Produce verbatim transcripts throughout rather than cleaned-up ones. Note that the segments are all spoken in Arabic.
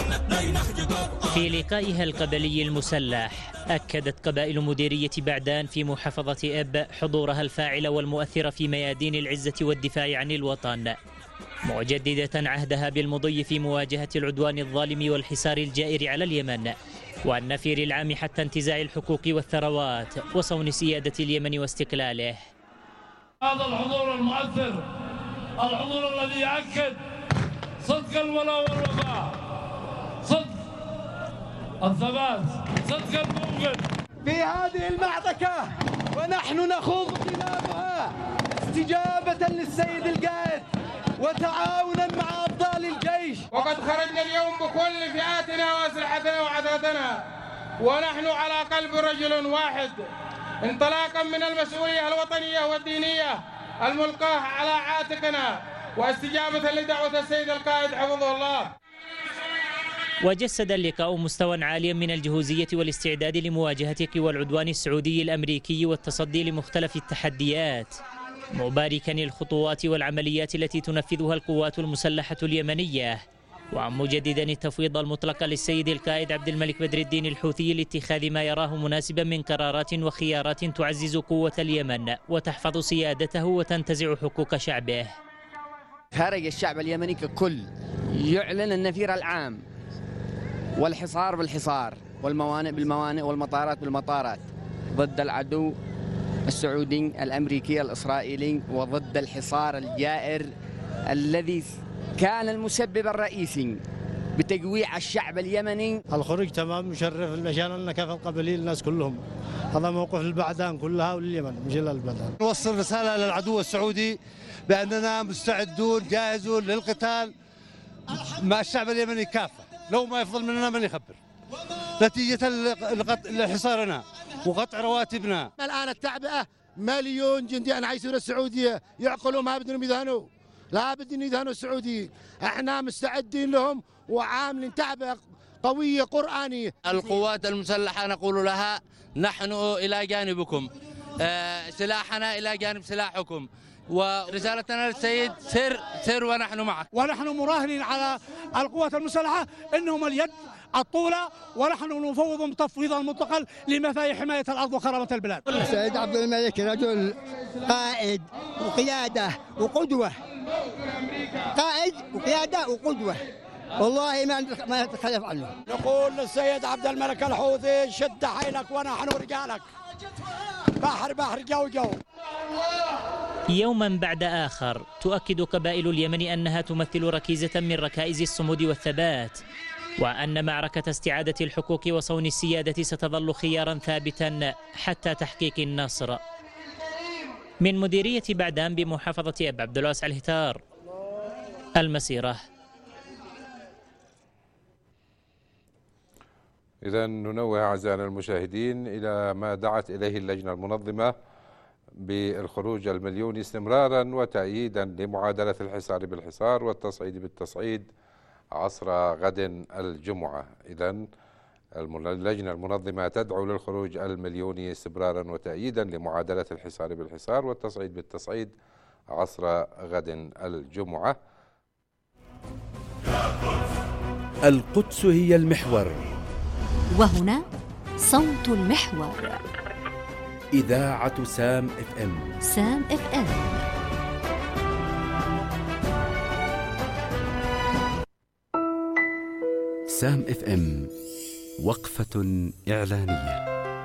في لقائها القبلي المسلح أكدت قبائل مديرية بعدان في محافظة إب حضورها الفاعل والمؤثر في ميادين العزة والدفاع عن الوطن، مجددة عهدها بالمضي في مواجهة العدوان الظالم والحصار الجائر على اليمن، والنفير العام حتى انتزاع الحقوق والثروات وصون سيادة اليمن واستقلاله. هذا الحضور المؤثر، الحضور الذي يؤكد صدق الولاء والوفاء، صدق الثبات، صدق الموقف في هذه المعركة، ونحن نخوض خلافها استجابة للسيد القائد وتعاونا مع أبطال الجيش. وقد خرجنا اليوم بكل فئاتنا وأسلحتنا وعتادنا ونحن على قلب رجل واحد، انطلاقا من المسؤولية الوطنية والدينية الملقاة على عاتقنا واستجابة لدعوة السيد القائد حفظه الله. وجسد اللقاء مستوى عاليا من الجهوزية والاستعداد لمواجهة قوى العدوان السعودي الأمريكي والتصدي لمختلف التحديات، مباركا الخطوات والعمليات التي تنفذها القوات المسلحة اليمنية، ومجددا التفويض المطلق للسيد القائد عبد الملك بدر الدين الحوثي لاتخاذ ما يراه مناسبا من قرارات وخيارات تعزز قوة اليمن وتحفظ سيادته وتنتزع حقوق شعبه. خرج الشعب اليمني ككل يعلن النفير العام والحصار بالحصار والموانئ بالموانئ والمطارات بالمطارات ضد العدو السعودي الأمريكي الإسرائيلي، وضد الحصار الجائر الذي كان المسبب الرئيسي بتجويع الشعب اليمني. الخروج تمام مشرف المشان أن كيف القبلي الناس كلهم، هذا موقف البعدان كلها واليمن مش إلا البعدان. نوصل رسالة للعدو السعودي بأننا مستعدون جاهزون للقتال مع الشعب اليمني كافة، لو ما يفضل مننا من يخبر نتيجة لحصارنا وقطع رواتبنا. الآن التعبئة مليون جندي أنا عايزون السعودية يعقلوا، ما بدهم يذهنوا، لا بدهم يذهنوا السعودي، احنا مستعدين لهم وعاملين تعبئة قوية قرآنية. القوات المسلحة نقول لها نحن إلى جانبكم، سلاحنا إلى جانب سلاحكم، ورسالتنا للسيد سر سر ونحن معك. ونحن مراهنين على القوات المسلحة انهم اليد الطولة، ونحن نفوض تفويضا مطلقا لمفاهيم حماية الأرض وكرامة البلاد. السيد عبد الملك رجل قائد وقيادة وقدوة، قائد وقيادة وقدوة، والله ما ما نتخلف عنه. نقول للسيد عبد الملك الحوثي شد حيلك ونحن رجالك، بحر بحر جو جو. يوما بعد آخر تؤكد قبائل اليمن أنها تمثل ركيزة من ركائز الصمود والثبات، وأن معركة استعادة الحقوق وصون السيادة ستظل خيارا ثابتا حتى تحقيق النصر. من مديرية بعدان بمحافظة أب، عبد الواسع الهتار، المسيرة. إذا ننوه أعزائنا المشاهدين إلى ما دعت إليه اللجنة المنظمة بالخروج المليوني استمرارا وتأييدا لمعادلة الحصار بالحصار والتصعيد بالتصعيد عصر غد الجمعة. إذا اللجنة المنظمة تدعو للخروج المليوني استمرارا وتأييدا لمعادلة الحصار بالحصار والتصعيد بالتصعيد عصر غد الجمعة. القدس هي المحور، وهنا صوت المحور. إذاعة سام اف ام. سام اف ام. سام اف ام، وقفة إعلانية.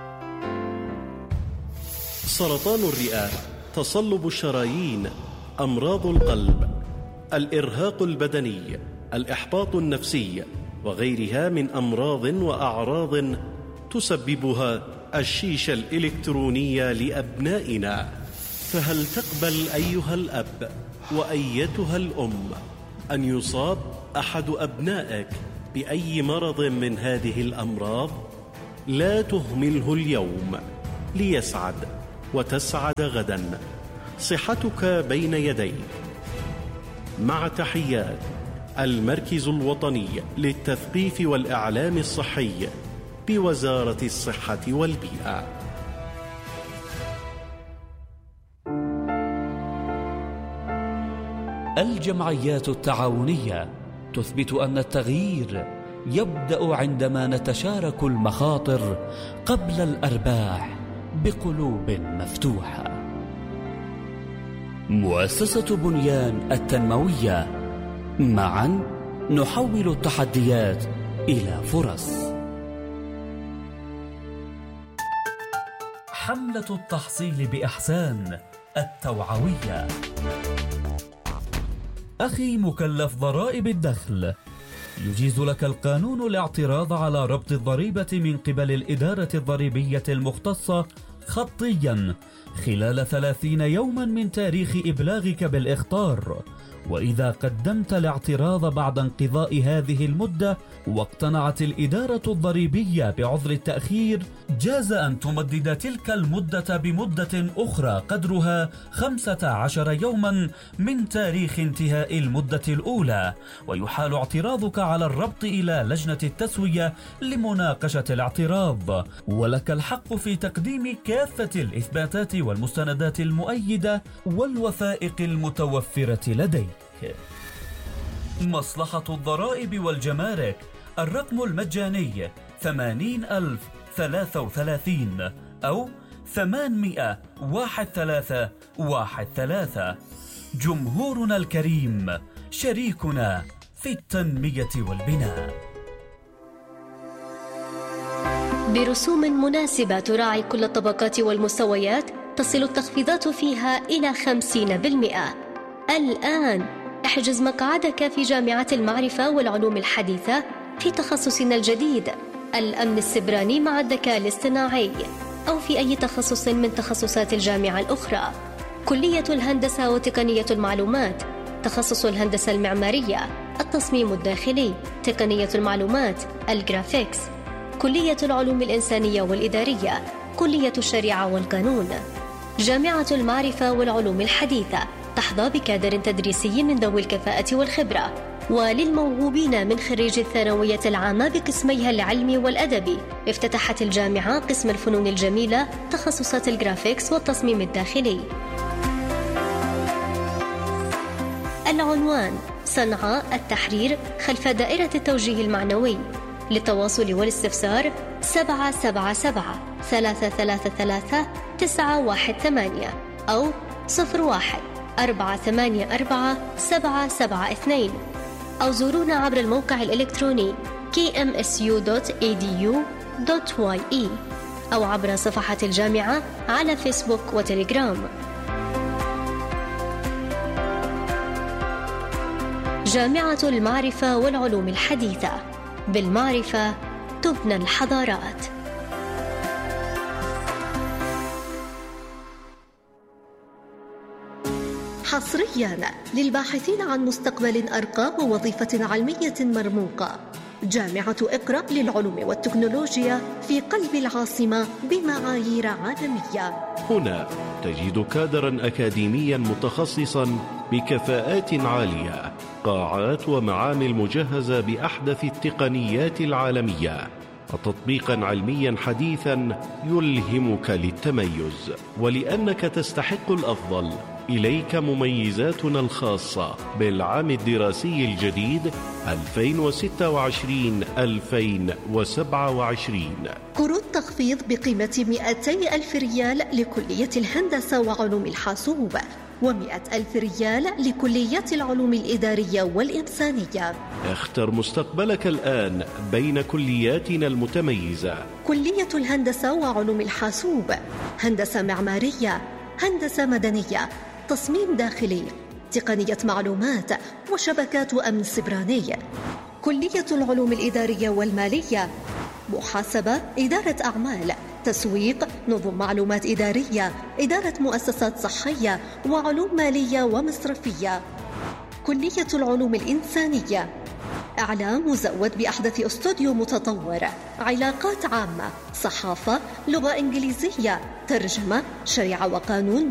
سرطان الرئة، تصلب الشرايين، أمراض القلب، الإرهاق البدني، الإحباط النفسي، وغيرها من أمراض وأعراض تسببها الشيشة الإلكترونية لأبنائنا. فهل تقبل أيها الأب وأيتها الأم أن يصاب أحد أبنائك بأي مرض من هذه الأمراض؟ لا تهمله اليوم ليسعد وتسعد غدا. صحتك بين يديك. مع تحيات المركز الوطني للتثقيف والإعلام الصحي بوزارة الصحة والبيئة. الجمعيات التعاونية تثبت أن التغيير يبدأ عندما نتشارك المخاطر قبل الأرباح بقلوب مفتوحة. مؤسسة بنيان التنموية، معا نحول التحديات إلى فرص. حملة التحصيل بإحسان التوعوية. أخي مكلف ضرائب الدخل، يجيز لك القانون الاعتراض على ربط الضريبة من قبل الإدارة الضريبية المختصة خطيا خلال ثلاثين يوما من تاريخ إبلاغك بالإخطار، وإذا قدمت الاعتراض بعد انقضاء هذه المدة واقتنعت الإدارة الضريبية بعذر التأخير، جاز أن تمدد تلك المدة بمدة أخرى قدرها خمسة عشر يوما من تاريخ انتهاء المدة الأولى، ويحال اعتراضك على الربط إلى لجنة التسوية لمناقشة الاعتراض، ولك الحق في تقديم كافة الإثباتات والمستندات المؤيدة والوثائق المتوفرة لديك. مصلحة الضرائب والجمارك، الرقم المجاني ثمانين ألف ثلاثة وثلاثين أو ثمانمائة واحد ثلاثة واحد ثلاثة. جمهورنا الكريم شريكنا في التنمية والبناء. برسوم مناسبة تراعي كل الطبقات والمستويات، تصل التخفيضات فيها إلى خمسين بالمئة. الآن احجز مقعدك في جامعة المعرفة والعلوم الحديثة في تخصصنا الجديد الأمن السبراني مع الذكاء الاصطناعي، أو في أي تخصص من تخصصات الجامعة الأخرى. كلية الهندسة وتقنية المعلومات، تخصص الهندسة المعمارية، التصميم الداخلي، تقنية المعلومات، الجرافيكس. كلية العلوم الإنسانية والإدارية، كلية الشريعة والقانون. جامعة المعرفة والعلوم الحديثة تحظى بكادر تدريسي من ذوي الكفاءة والخبرة. وللموهوبين من خريج الثانوية العامة بقسميها العلمي والأدبي، افتتحت الجامعة قسم الفنون الجميلة، تخصصات الجرافيكس والتصميم الداخلي. العنوان: صنعاء التحرير خلف دائرة التوجيه المعنوي. للتواصل والاستفسار سبعة سبعة سبعة ثلاثة ثلاثة ثلاثة تسعة واحد ثمانية أو صفر واحد أربعة ثمانية أربعة سبعة سبعة اثنين، أو زورونا عبر الموقع الإلكتروني كي إم إس يو دوت إي دي يو دوت واي إي أو عبر صفحة الجامعة على فيسبوك وتليجرام. جامعة المعرفة والعلوم الحديثة، بالمعرفة تبنى الحضارات. حصرياً للباحثين عن مستقبل أرقى ووظيفة علمية مرموقة، جامعة اقرأ للعلوم والتكنولوجيا في قلب العاصمة بمعايير عالمية. هنا تجد كادراً أكاديمياً متخصصاً بكفاءات عالية، قاعات ومعامل مجهزة بأحدث التقنيات العالمية، وتطبيقاً علمياً حديثاً يلهمك للتميز. ولأنك تستحق الأفضل، إليك مميزاتنا الخاصة بالعام الدراسي الجديد ألفين وستة وعشرين ألفين وسبعة وعشرين. قروض تخفيض بقيمة مئتي ألف ريال لكلية الهندسة وعلوم الحاسوب، ومئة ألف ريال لكليات العلوم الإدارية والإنسانية. اختر مستقبلك الآن بين كلياتنا المتميزة: كلية الهندسة وعلوم الحاسوب، هندسة معمارية، هندسة مدنية، تصميم داخلي، تقنية معلومات وشبكات أمن سبراني. كلية العلوم الإدارية والمالية، محاسبة، إدارة أعمال، تسويق، نظم معلومات إدارية، إدارة مؤسسات صحية، وعلوم مالية ومصرفية. كلية العلوم الإنسانية، إعلام مزود بأحدث استوديو متطور، علاقات عامة، صحافة، لغة إنجليزية، ترجمة، شريعة وقانون